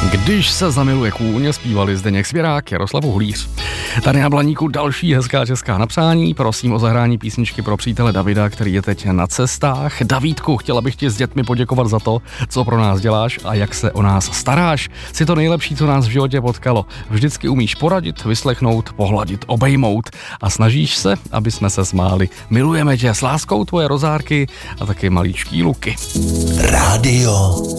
Když se zamiluje kůň, zpívali Zdeněk Svěrák, Jaroslav Uhlíř. Tady na Blaníku další hezká česká napřání. Prosím o zahrání písničky pro přítele Davida, který je teď na cestách. Davídku, chtěla bych ti s dětmi poděkovat za to, co pro nás děláš a jak se o nás staráš. Jsi to nejlepší, co nás v životě potkalo. Vždycky umíš poradit, vyslechnout, pohladit, obejmout a snažíš se, aby jsme se smáli. Milujeme tě, s láskou tvoje rozárky a taky maličký Luky. Rádio